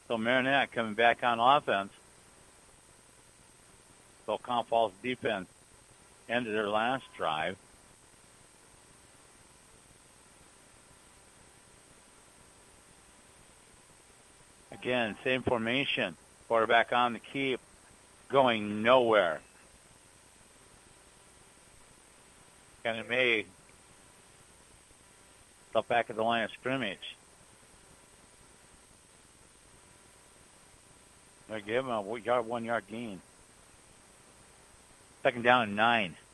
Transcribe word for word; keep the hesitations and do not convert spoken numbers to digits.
So Marinette coming back on offense. So Comp Falls defense ended their last drive. Again, same formation. Quarterback on the keep, going nowhere. Kenny May up back at the line of scrimmage. They give him a yard, one yard gain. Second down and nine.